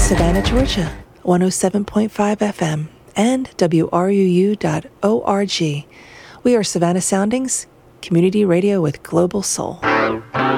Savannah, Georgia, 107.5 FM, and WRUU.org. We are Savannah Soundings, community radio with global soul.